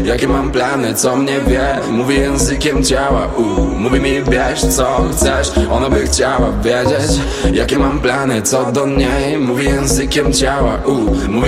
jakie mam plany, co mnie wie. Mówi językiem ciała, mówi mi wiesz co chcesz. Ona by chciała wiedzieć, jakie mam plany, co do niej. Mówi językiem ciała, mówi